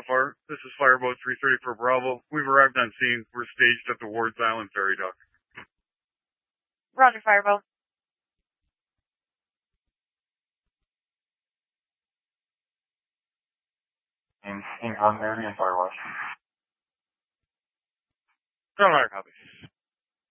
LFR. This is Fireboat 334 Bravo. We've arrived on scene. We're staged at the Wards Island ferry dock. Roger, Fireboat. In continuity and Firewatch. Gunfire copy.